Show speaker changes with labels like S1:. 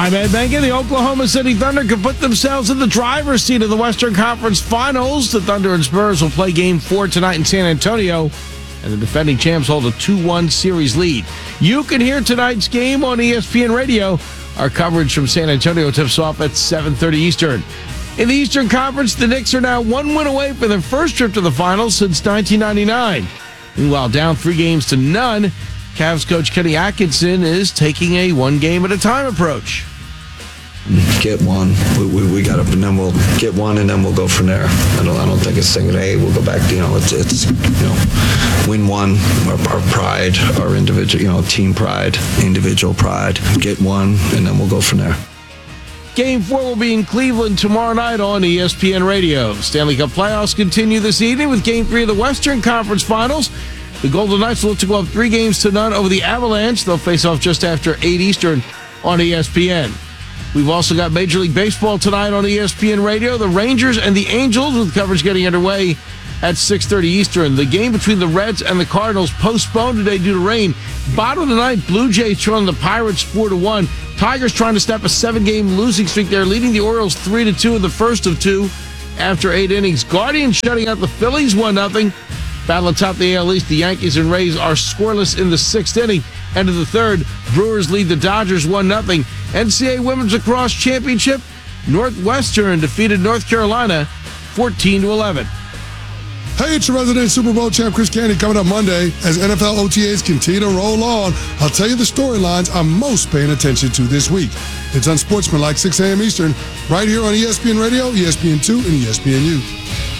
S1: I'm Ed Benkin. The Oklahoma City Thunder could put themselves in the driver's seat of the Western Conference Finals. The Thunder and Spurs will play Game 4 tonight in San Antonio, and the defending champs hold a 2-1 series lead. You can hear tonight's game on ESPN Radio. Our coverage from San Antonio tips off at 7:30 Eastern. In the Eastern Conference, the Knicks are now 1 win away from their first trip to the finals since 1999. Meanwhile, down 3-0, Cavs coach Kenny Atkinson is taking a one-game-at-a-time approach.
S2: Get one, we got to, and then we'll get one, and then we'll go from there. I don't think it's thinking, hey, we'll go back. It's win one, our pride, our individual, team pride, individual pride. Get one, and then we'll go from there.
S1: Game 4 will be in Cleveland tomorrow night on ESPN Radio. Stanley Cup playoffs continue this evening with Game 3 of the Western Conference Finals. The Golden Knights will look to go up 3-0 over the Avalanche. They'll face off just after 8 Eastern on ESPN. We've also got Major League Baseball tonight on ESPN Radio. The Rangers and the Angels, with coverage getting underway at 6:30 Eastern. The game between the Reds and the Cardinals postponed today due to rain. Bottom of the ninth, Blue Jays trailing the Pirates 4-1. Tigers trying to stop a 7-game losing streak. They're leading the Orioles 3-2 in the first of 2 after 8 innings. Guardians shutting out the Phillies 1-0. Battle atop the AL East, the Yankees and Rays are scoreless in the 6th inning. End of the 3rd, Brewers lead the Dodgers 1-0. NCAA Women's Lacrosse Championship, Northwestern defeated North Carolina 14-11.
S3: Hey, it's your resident Super Bowl champ, Chris Canty, coming up Monday as NFL OTAs continue to roll on. I'll tell you the storylines I'm most paying attention to this week. It's Unsportsmanlike, 6 a.m. Eastern, right here on ESPN Radio, ESPN2, and ESPNU.